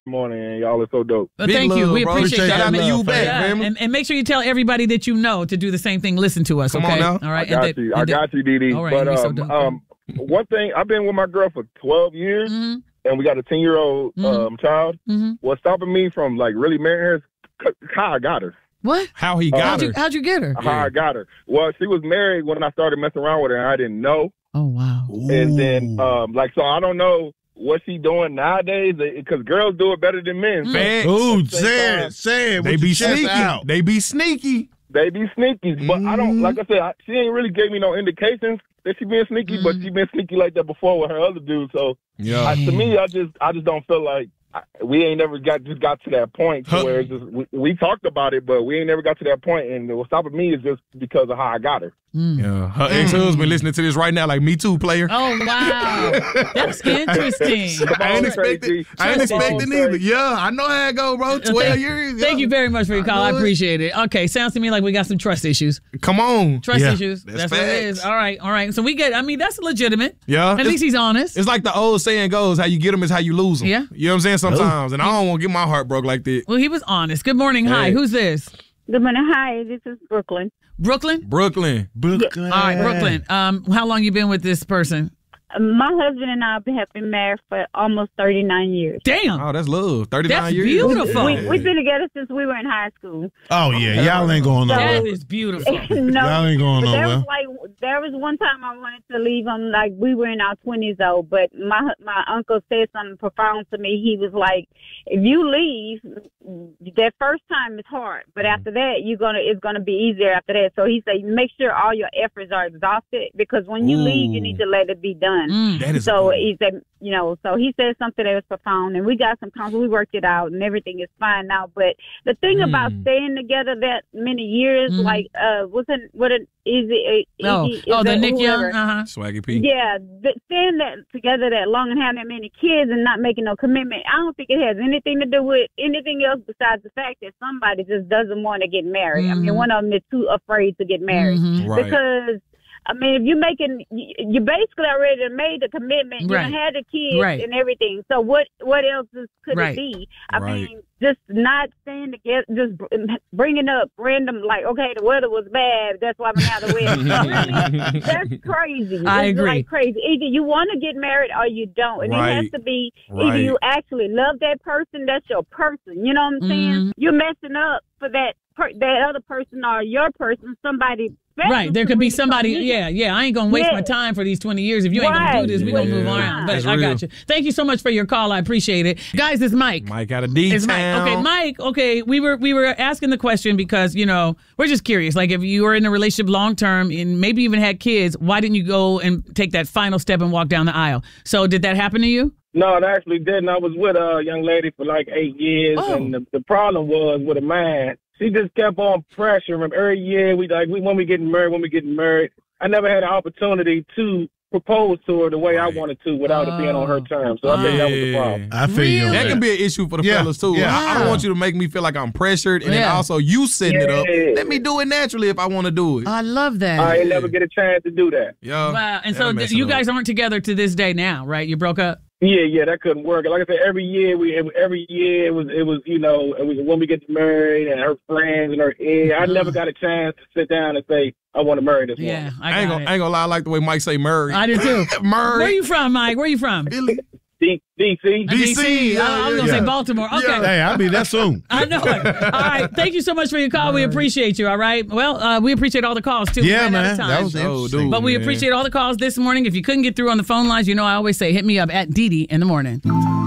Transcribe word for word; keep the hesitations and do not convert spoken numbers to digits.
morning. Y'all are so dope. Well, thank love, you. We bro. appreciate Shout that. out to you back, yeah. family. and, and make sure you tell everybody that you know to do the same thing. Listen to us, Come okay? on now. All right. I got and that, you. I and that, got you, Didi. All right, but you're so um, dope. um, one thing, I've been with my girl for twelve years, Mm-hmm. and we got a ten-year-old Mhm. um, child. Mm-hmm. What's stopping me from, like, really marrying her is how I got her. What? How he Uh, got How'd her. you, how'd you get her? How I got her. Well, she was married when I started messing around with her, and I didn't know. Oh, wow. And then, um, like, so I don't know what she doing nowadays, because girls do it better than men. So Facts. Ooh, At the same say time, it, say it. They with be your chest sneaky. out. They be sneaky. they be sneaky. But I don't, Mhm. like I said, I, she ain't really gave me no indications that she been sneaky, but she been sneaky like that before with her other dude. So Yeah. I, to me, I just, I just don't feel like I, we ain't never got just got to that point to Huh. where it's just we, we talked about it, but we ain't never got to that point. And what's stopping me is just because of how I got her. Yeah. Her ex-husband listening to this right now, like, me too, player. Oh, wow. That's interesting. I ain't on, expecting. Crazy. I ain't Trust expecting me. either. Yeah, I know how it go, bro. Twelve Thank- years. Thank yeah. you very much for your I call. I know it. appreciate it. Okay, sounds to me like we got some trust issues. Come on. Trust Yeah. issues. That's That's, what it facts. is. All right, all right. So we get, I mean, that's legitimate. Yeah. At It's- least he's honest. It's like the old saying goes, how you get them is how you lose them. Yeah. You know what I'm saying? Sometimes. And I don't want to get my heart broke like that. Well, he was honest. Good morning. Hi. Hey. Who's this? Good morning. Hi, this is Brooklyn. Brooklyn? Brooklyn. Brooklyn. All right, Brooklyn. Um, how long you been with this person? My husband and I have been married for almost thirty-nine years. Damn. Oh, that's love. thirty-nine That's years. beautiful. We, we've been together since we were in high school. Oh, yeah. Y'all ain't going nowhere. That is beautiful. no, Y'all ain't going but there nowhere. was like there was one time I wanted to leave him. Like we were in our twenties though, but my my uncle said something profound to me. He was like, "If you leave, that first time is hard, but after that, you're gonna it's gonna be easier after that." So he said, "Make sure all your efforts are exhausted because when you Ooh. leave, you need to let it be done." Mm. That is So a- he said, you know, so he said something that was profound, and we got some counsel. We worked it out, and everything is fine now. But the thing Mm. about staying together that many years, Mhm. like, uh, wasn't what an easy, Oh, easy, oh, is the that Nick Young. whoever? Uh huh. Swaggy P. Yeah, th- staying that together that long and having that many kids and not making no commitment, I don't think it has anything to do with anything else besides the fact that somebody just doesn't want to get married. I Mhm. mean, one of them is too afraid to get married Mhm. Right. because. I mean, if you're making, you you basically already made the commitment. You Right. done had the kids Right. and everything. So what, what else is, could Right. it be? I Right. mean, just not staying together, just br- bringing up random, like, okay, the weather was bad. That's why we had the wedding. Really? That's crazy. I It's agree. Like crazy. Either you want to get married or you don't. And it Right. has to be Right. either you actually love that person, that's your person. You know what I'm saying? Mhm. You're messing up for that per- that other person or your person, somebody special Right. There to could be really somebody. come in. Yeah. Yeah. I ain't going to waste Yeah. my time for these twenty years. If you ain't going to do Right. this, we're going to move Yeah. around. But That's I real. got you. Thank you so much for your call. I appreciate it. Guys, it's Mike. Mike out of D-Town. It's Mike. Okay, Mike. Okay, we were we were asking the question because you know we're just curious. Like, if you were in a relationship long term and maybe even had kids, why didn't you go and take that final step and walk down the aisle? So, did that happen to you? No, it actually didn't. I was with a young lady for like eight years, Oh. and the, the problem was with a man. She just kept on pressuring him every year. We like we when we getting married, when we getting married. I never had an opportunity to propose to her the way Right. I wanted to without it being on her terms. So I think that was the problem. I feel you. on Really? That that. can be an issue for the Yeah, fellas too. yeah. I, I don't want you to make me feel like I'm pressured, and then Yeah. also you setting it up. Yeah. Let me do it naturally if I want to do it. I love that. I ain't never get a chance to do that. Yeah. Wow. And That'll so mess th- you it up. guys aren't together to this day now, right? You broke up? Yeah, yeah, that couldn't work. Like I said, every year we, every year it was, it was, you know, it was when we get married and her friends and her. Yeah, I never got a chance to sit down and say I want to marry this Yeah, woman. I I got ain't gonna, it. I ain't gonna lie. I like the way Mike say Murray. I do too. Murray. Where you from, Mike? Where you from? Billy. D- DC. D C, yeah, I, I was yeah, gonna say yeah. Baltimore. Okay. Yeah. Hey, I'll be there soon. I know it. All right. Thank you so much for your call. We appreciate you. All right. Well, uh, we appreciate all the calls too. We Yeah, ran out of man. time. That was Oh, interesting. dude. But we man. appreciate all the calls this morning. If you couldn't get through on the phone lines, you know I always say hit me up at Didi in the morning.